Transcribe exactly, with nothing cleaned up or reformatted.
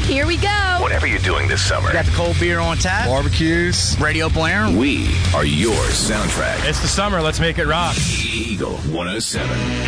Here we go. Whatever you're doing this summer. Got the cold beer on tap. Barbecues. Radio blaring. We are your soundtrack. It's the summer. Let's make it rock. Eagle one oh seven.